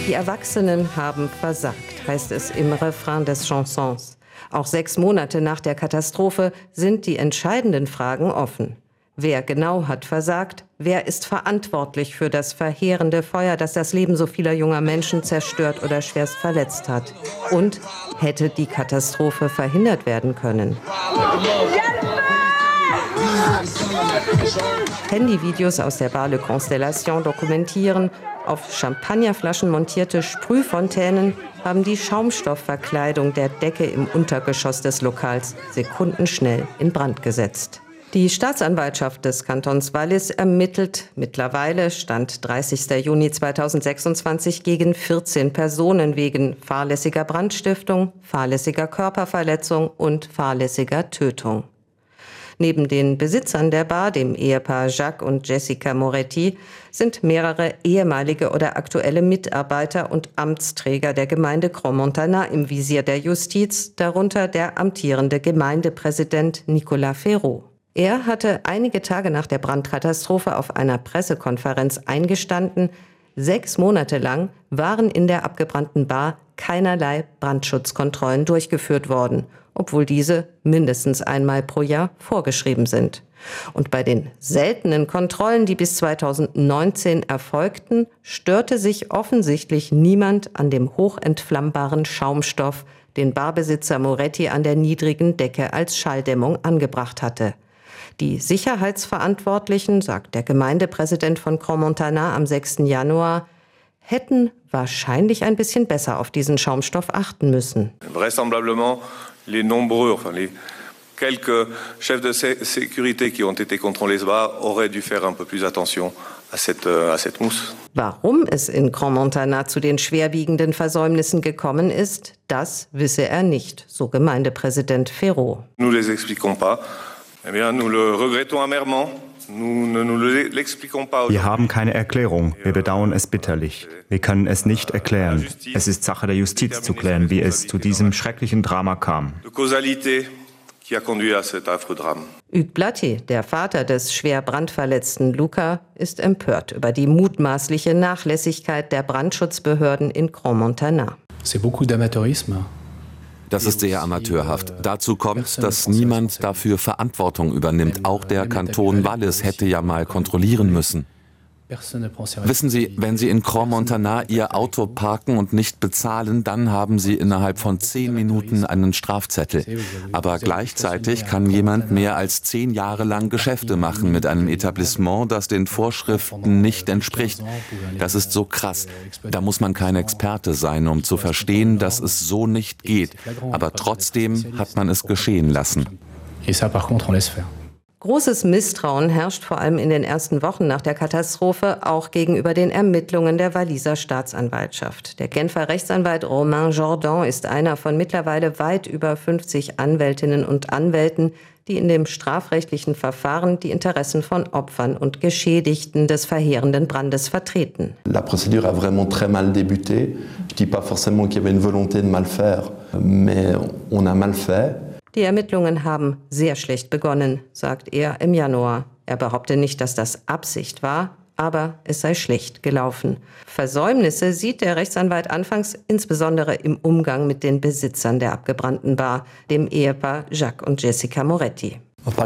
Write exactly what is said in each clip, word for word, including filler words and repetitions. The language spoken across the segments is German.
Die Erwachsenen haben versagt, heißt es im Refrain des Chansons. Auch sechs Monate nach der Katastrophe sind die entscheidenden Fragen offen. Wer genau hat versagt? Wer ist verantwortlich für das verheerende Feuer, das das Leben so vieler junger Menschen zerstört oder schwerst verletzt hat? Und hätte die Katastrophe verhindert werden können? Handyvideos aus der Bar Le Constellation dokumentieren, auf Champagnerflaschen montierte Sprühfontänen haben die Schaumstoffverkleidung der Decke im Untergeschoss des Lokals sekundenschnell in Brand gesetzt. Die Staatsanwaltschaft des Kantons Wallis ermittelt mittlerweile, Stand dreißigster Juni zweitausendsechsundzwanzig, gegen vierzehn Personen wegen fahrlässiger Brandstiftung, fahrlässiger Körperverletzung und fahrlässiger Tötung. Neben den Besitzern der Bar, dem Ehepaar Jacques und Jessica Moretti, sind mehrere ehemalige oder aktuelle Mitarbeiter und Amtsträger der Gemeinde Crans-Montana im Visier der Justiz, darunter der amtierende Gemeindepräsident Nicolas Ferraud. Er hatte einige Tage nach der Brandkatastrophe auf einer Pressekonferenz eingestanden, sechs Monate lang waren in der abgebrannten Bar keinerlei Brandschutzkontrollen durchgeführt worden, obwohl diese mindestens einmal pro Jahr vorgeschrieben sind. Und bei den seltenen Kontrollen, die bis zweitausendneunzehn erfolgten, störte sich offensichtlich niemand an dem hochentflammbaren Schaumstoff, den Barbesitzer Moretti an der niedrigen Decke als Schalldämmung angebracht hatte. Die Sicherheitsverantwortlichen, sagt der Gemeindepräsident von Crans-Montana am sechsten Januar, hätten wahrscheinlich ein bisschen besser auf diesen Schaumstoff achten müssen. Vraisemblablement, les nombreux, enfin les quelques chefs de sécurité qui ont été contre les bars auraient dû faire un peu plus attention à cette, à cette mousse. Warum es in Crans-Montana zu den schwerwiegenden Versäumnissen gekommen ist, das wisse er nicht, so Gemeindepräsident Ferraud. Nous les expliquons pas. Eh bien, nous le regrettons amèrement. Wir haben keine Erklärung. Wir bedauern es bitterlich. Wir können es nicht erklären. Es ist Sache der Justiz zu klären, wie es zu diesem schrecklichen Drama kam. Hugues Blatter, der Vater des schwer brandverletzten Luca, ist empört über die mutmaßliche Nachlässigkeit der Brandschutzbehörden in Crans-Montana. C'est beaucoup d'amateurisme. Das ist sehr amateurhaft. Dazu kommt, dass niemand dafür Verantwortung übernimmt. Auch der Kanton Wallis hätte ja mal kontrollieren müssen. Wissen Sie, wenn Sie in Crans-Montana Ihr Auto parken und nicht bezahlen, dann haben Sie innerhalb von zehn Minuten einen Strafzettel. Aber gleichzeitig kann jemand mehr als zehn Jahre lang Geschäfte machen mit einem Etablissement, das den Vorschriften nicht entspricht. Das ist so krass. Da muss man kein Experte sein, um zu verstehen, dass es so nicht geht. Aber trotzdem hat man es geschehen lassen. Großes Misstrauen herrscht vor allem in den ersten Wochen nach der Katastrophe auch gegenüber den Ermittlungen der Walliser Staatsanwaltschaft. Der Genfer Rechtsanwalt Romain Jordan ist einer von mittlerweile weit über fünfzig Anwältinnen und Anwälten, die in dem strafrechtlichen Verfahren die Interessen von Opfern und Geschädigten des verheerenden Brandes vertreten. La procédure a vraiment très mal débuté. Je dis pas forcément qu'il y avait une volonté de mal faire, mais on a mal fait. Die Ermittlungen haben sehr schlecht begonnen, sagt er im Januar. Er behauptet nicht, dass das Absicht war, aber es sei schlecht gelaufen. Versäumnisse sieht der Rechtsanwalt anfangs insbesondere im Umgang mit den Besitzern der abgebrannten Bar, dem Ehepaar Jacques und Jessica Moretti.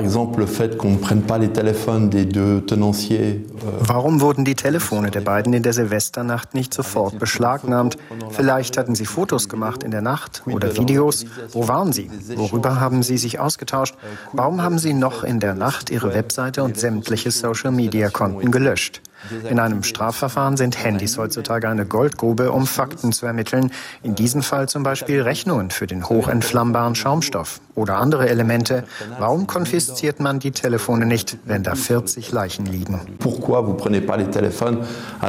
Warum wurden die Telefone der beiden in der Silvesternacht nicht sofort beschlagnahmt? Vielleicht hatten sie Fotos gemacht in der Nacht oder Videos. Wo waren sie? Worüber haben sie sich ausgetauscht? Warum haben sie noch in der Nacht ihre Webseite und sämtliche Social-Media-Konten gelöscht? In einem Strafverfahren sind Handys heutzutage eine Goldgrube, um Fakten zu ermitteln. In diesem Fall zum Beispiel Rechnungen für den hochentflammbaren Schaumstoff oder andere Elemente. Warum konfisziert man die Telefone nicht, wenn da vierzig Leichen liegen? Pourquoi vous prenez pas les téléphones